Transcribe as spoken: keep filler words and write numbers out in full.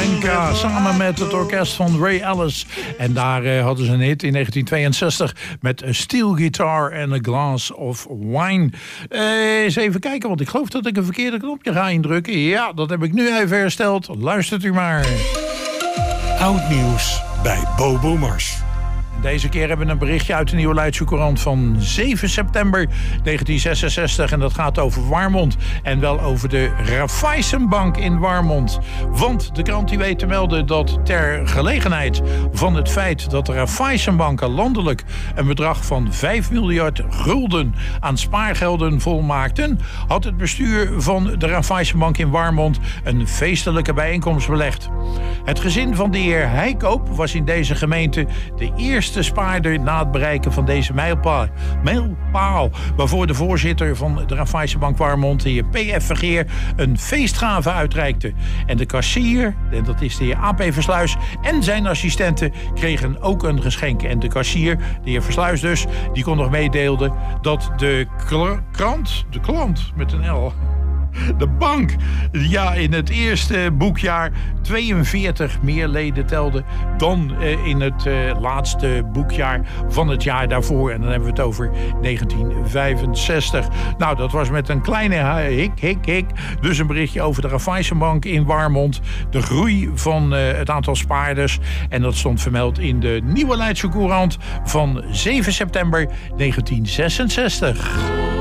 Cuenca samen met het orkest van Ray Ellis. En daar uh, hadden ze een hit in negentien tweeënzestig met A Steel Guitar and a Glass of Wine. Uh, eens even kijken, want ik geloof dat ik een verkeerde knopje ga indrukken. Ja, dat heb ik nu even hersteld. Luistert u maar. Oud nieuws bij Bobo Mars. Deze keer hebben we een berichtje uit de Nieuwe Leidse Courant van zeven september negentien zesenzestig. En dat gaat over Warmond. En wel over de Raiffeisenbank in Warmond. Want de krant die weet te melden dat ter gelegenheid van het feit dat de Raiffeisenbanken landelijk een bedrag van vijf miljard gulden aan spaargelden volmaakten, had het bestuur van de Raiffeisenbank in Warmond een feestelijke bijeenkomst belegd. Het gezin van de heer Heikoop was in deze gemeente de eerste de spaarder na het bereiken van deze mijlpaal. mijlpaal waarvoor de voorzitter van de Raiffeisenbank Warmond, de heer P F Vergeer, een feestgave uitreikte. En de kassier, en dat is de heer A P Versluis, en zijn assistenten kregen ook een geschenk. En de kassier, de heer Versluis dus, die kon nog meedeelden dat de kl- krant, de klant met een L... de bank, ja, in het eerste boekjaar tweeënveertig meer leden telde dan uh, in het uh, laatste boekjaar van het jaar daarvoor. En dan hebben we het over negentien vijfenzestig. Nou, dat was met een kleine hik, hik, hik. Dus een berichtje over de Raiffeisenbank in Warmond. De groei van uh, het aantal spaarders. En dat stond vermeld in de Nieuwe Leidse Courant van zeven september negentien zesenzestig.